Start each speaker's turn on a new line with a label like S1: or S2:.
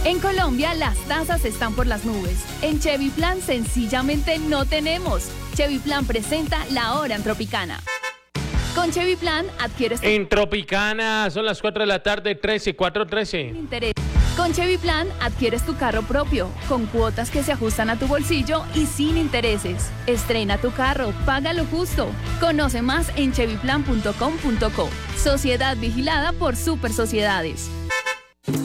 S1: En Colombia las tasas están por las nubes. En Chevy Plan sencillamente no tenemos. Chevy Plan presenta La Hora en Tropicana. Con Chevy Plan adquieres tu
S2: En Tropicana son las 4 de la tarde, 13, 4:13.
S1: interés. Con Chevy Plan adquieres tu carro propio, con cuotas que se ajustan a tu bolsillo y sin intereses. Estrena tu carro, paga lo justo. Conoce más en chevyplan.com.co. Sociedad vigilada por Super Sociedades.